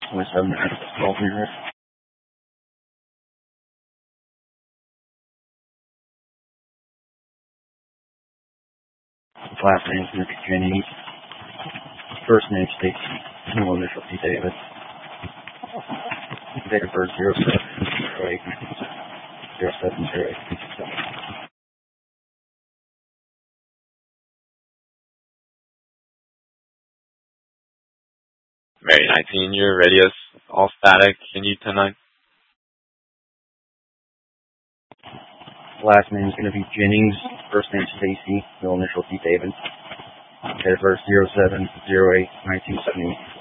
27 call for your last name is going to be Jenny. First name Stacy. Middle initial P. David. Date of birth 0708. 0708. Mary 19, your radio's all static. Can you 10-9? Last name is going to be Jennings. First name Stacy. Middle initial P. David. Date of birth 0708-1970.